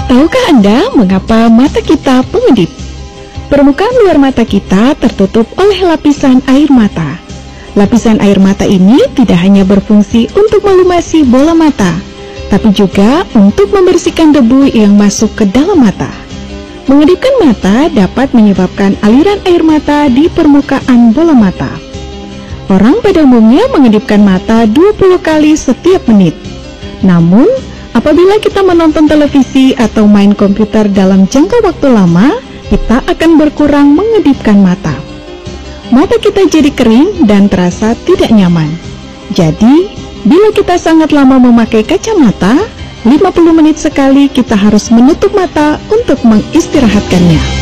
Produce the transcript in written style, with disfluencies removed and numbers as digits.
Tahukah Anda mengapa mata kita pengedip? Permukaan luar mata kita tertutup oleh lapisan air mata. Lapisan air mata ini tidak hanya berfungsi untuk melumasi bola mata, tapi juga untuk membersihkan debu yang masuk ke dalam mata. Mengedipkan mata dapat menyebabkan aliran air mata di permukaan bola mata. Orang pada umumnya mengedipkan mata 20 kali setiap menit. Namun, apabila kita menonton televisi atau main komputer dalam jangka waktu lama, kita akan berkurang mengedipkan mata. Mata kita jadi kering dan terasa tidak nyaman. Jadi, bila kita sangat lama memakai kacamata, 50 menit sekali kita harus menutup mata untuk mengistirahatkannya.